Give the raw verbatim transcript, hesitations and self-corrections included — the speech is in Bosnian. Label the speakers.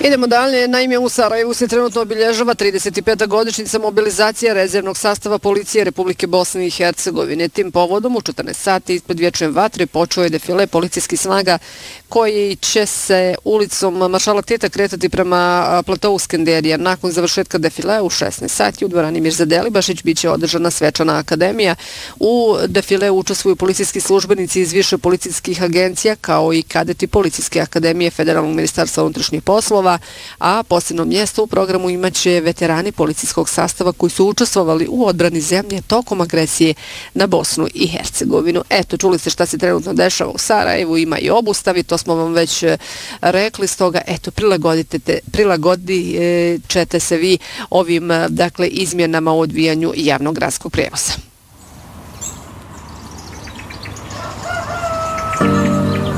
Speaker 1: Idemo dalje. Naime, u Sarajevu se trenutno obilježava trideset peta godišnjica mobilizacije rezervnog sastava policije Republike Bosne i Hercegovine. Tim povodom u četrnaest sati ispred vječne vatre počeo je defile policijskih snaga koji će se ulicom Maršala Tita kretati prema platovu Skenderija. Nakon završetka defile u šesnaest sati u dvorani Mirza Delibašić biće održana svečana akademija. U defile učestvuju policijski službenici iz više policijskih agencija kao i kadeti Policijske akademije Federalnog ministarstva unutrašnjih poslova, a posebno mjesto u programu imaće veterani policijskog sastava koji su učestvovali u odbrani zemlje tokom agresije na Bosnu i Hercegovinu. Eto, čuli ste šta se trenutno dešava u Sarajevu, ima i obustavi, to smo vam već rekli, stoga eto, prilagodite te, prilagodit ćete se vi ovim dakle, izmjenama u odvijanju javnog gradskog prijevoza.